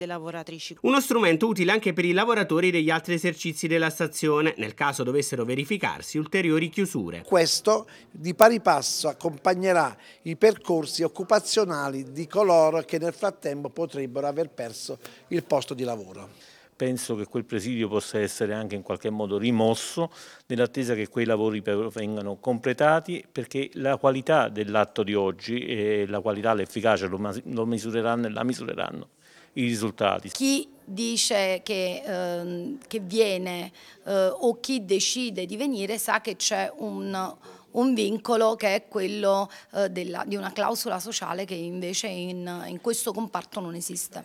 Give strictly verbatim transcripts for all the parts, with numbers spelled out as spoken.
lavoratrici. Uno strumento utile anche per i lavoratori degli altri esercizi della stazione, nel caso dovessero verificarsi ulteriori chiusure. Questo di pari passo accompagnerà i percorsi occupazionali di coloro che nel frattempo potrebbero aver perso il posto di lavoro. Penso che quel presidio possa essere anche in qualche modo rimosso nell'attesa che quei lavori vengano completati, perché la qualità dell'atto di oggi e la qualità, l'efficacia lo misureranno e la misureranno i risultati. Chi dice che, ehm, che viene eh, o chi decide di venire sa che c'è un, un vincolo che è quello eh, della, di una clausola sociale che invece in, in questo comparto non esiste.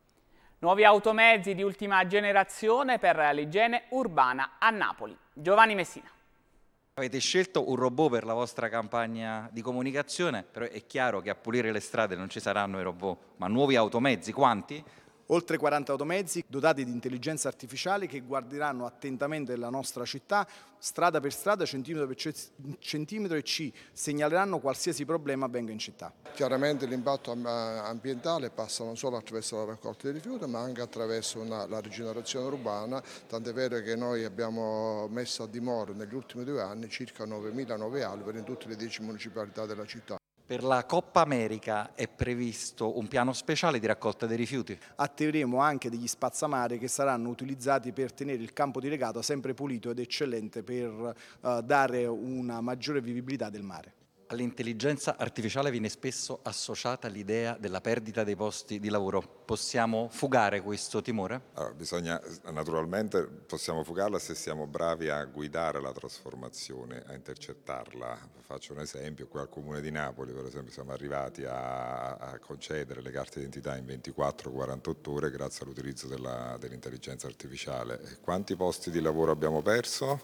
Nuovi automezzi di ultima generazione per l'igiene urbana a Napoli. Giovanni Messina. Avete scelto un robot per la vostra campagna di comunicazione, però è chiaro che a pulire le strade non ci saranno i robot, ma nuovi automezzi, quanti? Oltre quaranta automezzi dotati di intelligenza artificiale che guarderanno attentamente la nostra città, strada per strada, centimetro per centimetro, e ci segnaleranno qualsiasi problema avvenga in città. Chiaramente l'impatto ambientale passa non solo attraverso la raccolta dei rifiuti, ma anche attraverso una, la rigenerazione urbana, tant'è vero che noi abbiamo messo a dimora negli ultimi due anni circa novemila nuovi alberi in tutte le dieci municipalità della città. Per la Coppa America è previsto un piano speciale di raccolta dei rifiuti. Attiveremo anche degli spazzamare che saranno utilizzati per tenere il campo di regato sempre pulito ed eccellente per uh, dare una maggiore vivibilità del mare. All'intelligenza artificiale viene spesso associata l'idea della perdita dei posti di lavoro. Possiamo fugare questo timore? Allora, bisogna, naturalmente possiamo fugarla se siamo bravi a guidare la trasformazione, a intercettarla. Faccio un esempio, qui al Comune di Napoli per esempio siamo arrivati a, a concedere le carte d'identità in ventiquattro quarantotto ore grazie all'utilizzo dell'intelligenza artificiale. Quanti posti di lavoro abbiamo perso?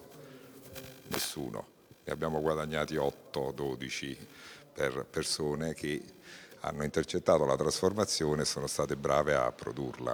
Nessuno. Ne abbiamo guadagnati otto dodici per persone che hanno intercettato la trasformazione e sono state brave a produrla.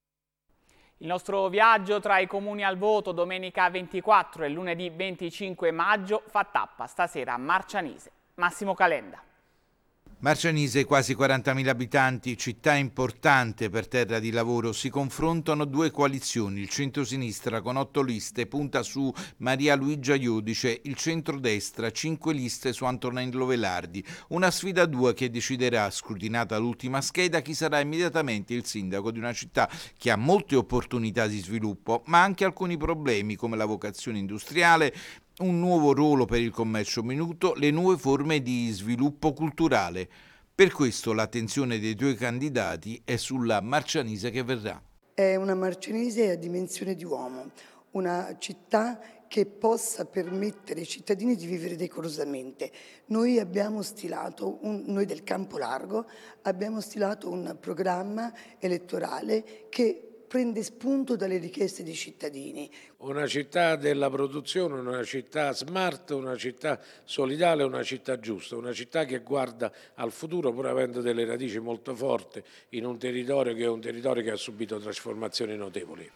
Il nostro viaggio tra i comuni al voto domenica ventiquattro e lunedì venticinque maggio fa tappa stasera a Marcianise. Massimo Calenda. Marcianise, quasi quarantamila abitanti, città importante per terra di lavoro, si confrontano due coalizioni. Il centrosinistra con otto liste punta su Maria Luigia Iudice, il centrodestra cinque liste su Antonello Velardi. Una sfida a due che deciderà, scrutinata l'ultima scheda, chi sarà immediatamente il sindaco di una città che ha molte opportunità di sviluppo, ma anche alcuni problemi come la vocazione industriale, un nuovo ruolo per il commercio minuto, le nuove forme di sviluppo culturale. Per questo l'attenzione dei due candidati è sulla Marcianise che verrà. È una Marcianise a dimensione di uomo, una città che possa permettere ai cittadini di vivere decorosamente. Noi abbiamo stilato, un, noi del Campo Largo, abbiamo stilato un programma elettorale che prende spunto dalle richieste dei cittadini. Una città della produzione, una città smart, una città solidale, una città giusta, una città che guarda al futuro pur avendo delle radici molto forti in un territorio che è un territorio che ha subito trasformazioni notevoli.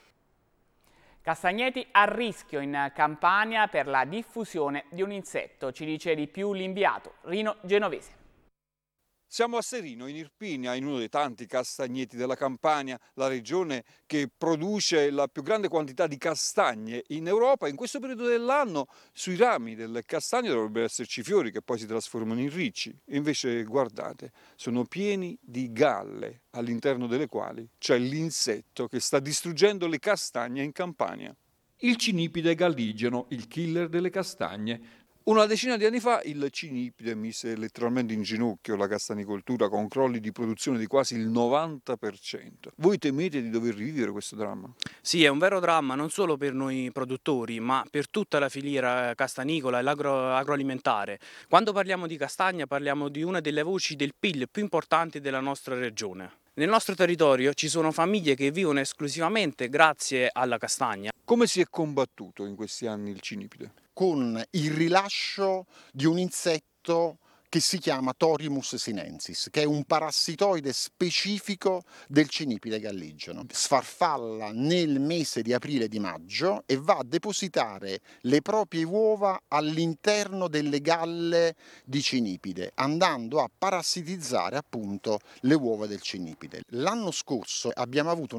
Castagneti a rischio in Campania per la diffusione di un insetto, ci dice di più l'inviato Rino Genovese. Siamo a Serino, in Irpinia, in uno dei tanti castagneti della Campania, la regione che produce la più grande quantità di castagne in Europa. In questo periodo dell'anno sui rami del castagno dovrebbero esserci fiori che poi si trasformano in ricci. Invece, guardate, sono pieni di galle, all'interno delle quali c'è l'insetto che sta distruggendo le castagne in Campania. Il cinipide galligeno, il killer delle castagne. Una decina di anni fa il cinipide mise letteralmente in ginocchio la castanicoltura con crolli di produzione di quasi il novanta per cento. Voi temete di dover rivivere questo dramma? Sì, è un vero dramma non solo per noi produttori, ma per tutta la filiera castanicola e l'agroalimentare. Quando parliamo di castagna parliamo di una delle voci del P I L più importanti della nostra regione. Nel nostro territorio ci sono famiglie che vivono esclusivamente grazie alla castagna. Come si è combattuto in questi anni il cinipide? Con il rilascio di un insetto che si chiama Thorimus sinensis, che è un parassitoide specifico del cinipide galligeno. Sfarfalla nel mese di aprile e di maggio e va a depositare le proprie uova all'interno delle galle di cinipide, andando a parassitizzare appunto le uova del cinipide. L'anno scorso abbiamo avuto